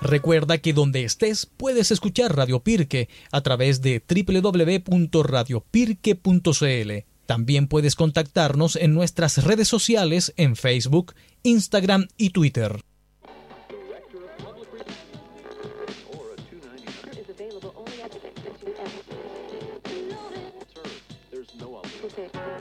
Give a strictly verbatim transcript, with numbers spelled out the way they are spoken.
Recuerda que donde estés puedes escuchar Radio Pirque a través de doble u doble u doble u punto radio pirque punto c l. También puedes contactarnos en nuestras redes sociales en Facebook, Instagram y Twitter. Okay.